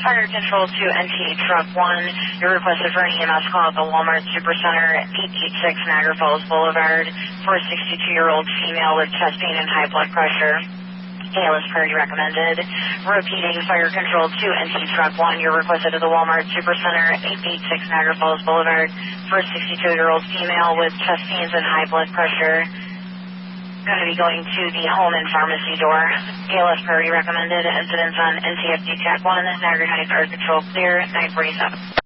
Fire Control to NT Truck 1. You're requested for an EMS call at the Walmart Supercenter, 886 Niagara Falls Boulevard, for a 62-year-old female with chest pain and high blood pressure. ALS priority recommended. Repeating, Fire Control to NT Truck 1. You're requested at the Walmart Supercenter, 886 Niagara Falls Boulevard, for a 62-year-old female with chest pains and high blood pressure. Going to be going to the home and pharmacy door. ALS priority recommended. Incidents on NCFD Tech 1, Niagara County Fire Control clear, 947.